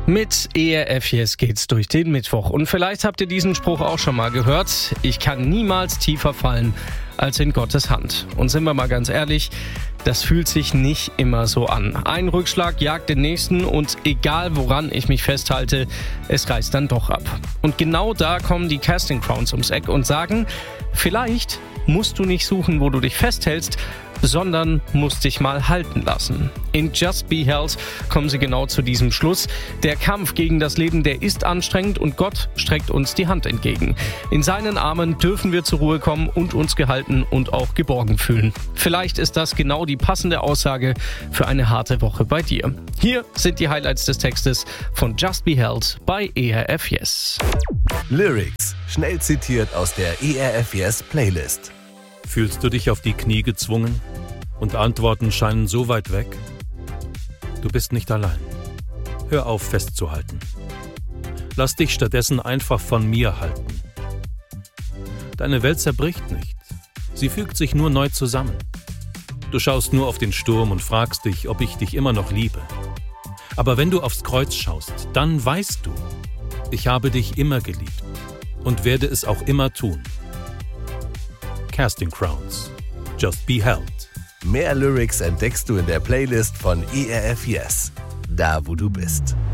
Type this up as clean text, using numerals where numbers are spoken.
Mit ERF Yes geht's durch den Mittwoch. Und vielleicht habt ihr diesen Spruch auch schon mal gehört. Ich kann niemals tiefer fallen als in Gottes Hand. Und sind wir mal ganz ehrlich, das fühlt sich nicht immer so an. Ein Rückschlag jagt den nächsten und egal woran ich mich festhalte, es reißt dann doch ab. Und genau da kommen die Casting Crowns ums Eck und sagen, vielleicht musst du nicht suchen, wo du dich festhältst, sondern musst dich mal halten lassen. In Just Be Held kommen sie genau zu diesem Schluss. Der Kampf gegen das Leben, der ist anstrengend und Gott streckt uns die Hand entgegen. In seinen Armen dürfen wir zur Ruhe kommen und uns gehalten und auch geborgen fühlen. Vielleicht ist das genau die passende Aussage für eine harte Woche bei dir. Hier sind die Highlights des Textes von Just Be Held bei ERF Yes. Lyrics, schnell zitiert aus der ERF Yes Playlist. Fühlst du dich auf die Knie gezwungen und Antworten scheinen so weit weg? Du bist nicht allein. Hör auf festzuhalten. Lass dich stattdessen einfach von mir halten. Deine Welt zerbricht nicht. Sie fügt sich nur neu zusammen. Du schaust nur auf den Sturm und fragst dich, ob ich dich immer noch liebe. Aber wenn du aufs Kreuz schaust, dann weißt du, ich habe dich immer geliebt und werde es auch immer tun. Casting Crowns. Just Be Held. Mehr Lyrics entdeckst du in der Playlist von ERF Yes. Da, wo du bist.